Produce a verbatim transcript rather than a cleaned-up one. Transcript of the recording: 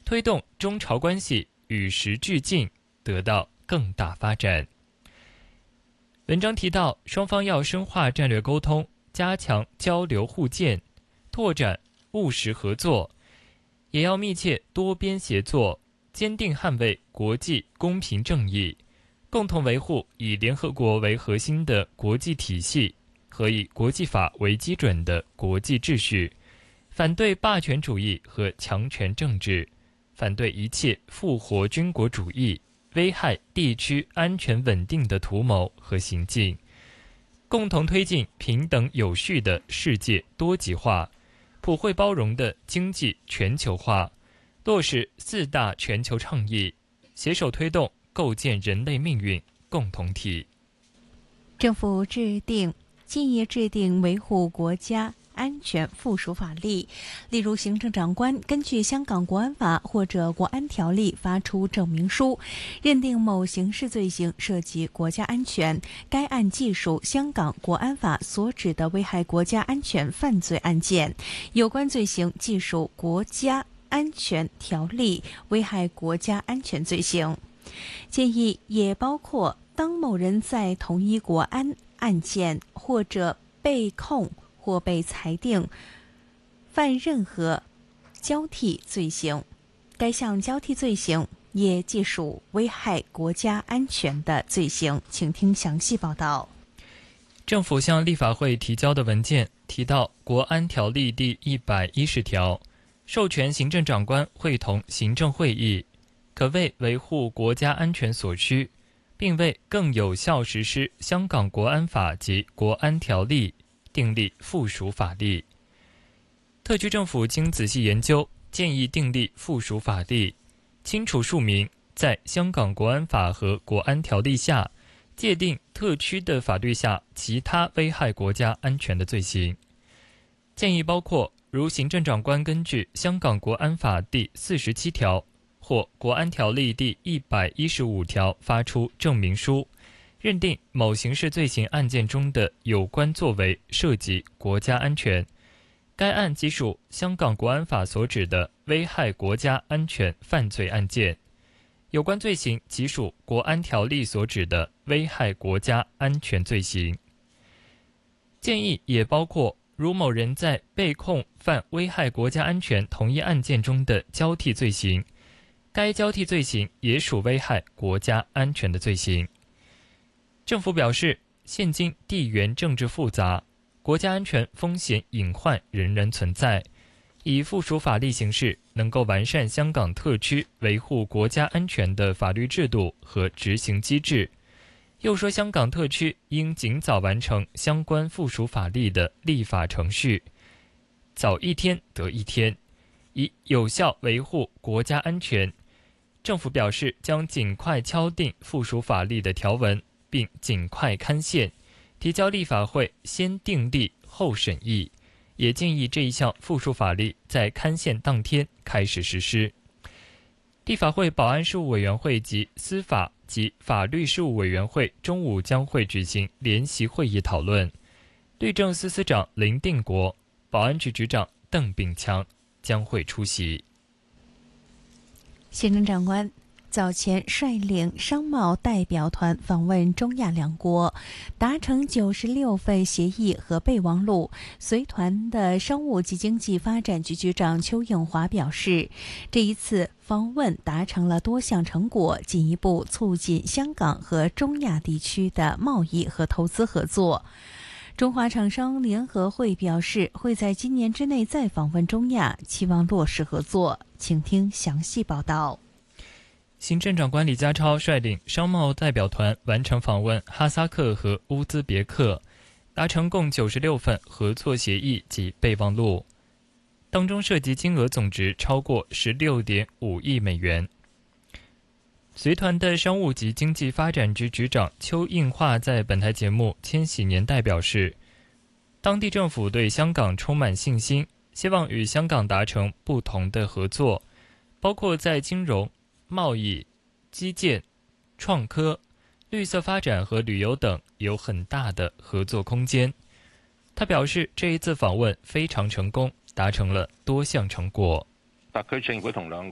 推动中朝关系与时俱进，得到更大发展。文章提到，双方要深化战略沟通，加强交流互鉴，拓展务实合作，也要密切多边协作，坚定捍卫国际公平正义，共同维护以联合国为核心的国际体系和以国际法为基准的国际秩序，反对霸权主义和强权政治，反对一切复活军国主义、危害地区安全稳定的图谋和行径，共同推进平等有序的世界多极化、普惠包容的经济全球化，落实四大全球倡议，携手推动构建人类命运共同体。 政府制定建议制定维护国家安全附属法例，例如行政长官根据香港国安法或者国安条例发出证明书，认定某刑事罪行涉及国家安全，该案既属香港国安法所指的危害国家安全犯罪案件，有关罪行既属国家安全条例危害国家安全罪行。建议也包括当某人在同一国安案件或者被控或被裁定犯任何交替罪行，该项交替罪行也既属危害国家安全的罪行。请听详细报道。 政府向立法会提交的文件提到，国安条例第一百一十条授权行政长官会同行政会议，可为维护国家安全所需，并为更有效实施香港国安法及国安条例订立附属法例。特区政府经仔细研究，建议订立附属法例，清楚述明在香港国安法和国安条例下界定特区的法律下其他危害国家安全的罪行。建议包括如行政长官根据香港国安法第四十七条或国安条例第一百一十五条发出证明书，认定某刑事罪行案件中的有关作为涉及国家安全，该案即属香港国安法所指的危害国家安全犯罪案件，有关罪行即属国安条例所指的危害国家安全罪行。建议也包括如某人在被控犯危害国家安全同一案件中的交替罪行，该交替罪行也属危害国家安全的罪行。政府表示，现今地缘政治复杂，国家安全风险隐患仍然存在，以附属法例形式能够完善香港特区维护国家安全的法律制度和执行机制。又说，香港特区应尽早完成相关附属法例的立法程序，早一天得一天，以有效维护国家安全。政府表示，将尽快敲定附属法例的条文，并尽快刊宪，提交立法会先订立后审议，也建议这一项附属法例在刊宪当天开始实施。立法会保安事务委员会及司法及法律事务委员会中午将会举行联席会议讨论，律政司司长林定国、保安局局长邓炳强将会出席。 行政长官早前率领商贸代表团访问中亚两国，达成九十六份协议和备忘录。随团的商务及经济发展局局长邱应华表示，这一次访问达成了多项成果，进一步促进香港和中亚地区的贸易和投资合作。中华厂商联合会表示，会在今年之内再访问中亚，期望落实合作。请听详细报道。 行政长官李家超率领商贸代表团完成访问哈萨克和乌兹别克，达成共九十六份合作协议及备忘录，当中涉及金额总值超过 十六点五亿美元。随团的商务及经济发展局局长邱应华在本台节目《千禧年代》表示，当地政府对香港充满信心，希望与香港达成不同的合作，包括在金融、贸易、基建、创科、绿色发展和旅游等有很大的合作空间。他表示，这一次访问非常成功，达成了多项成果。 特區政府同兩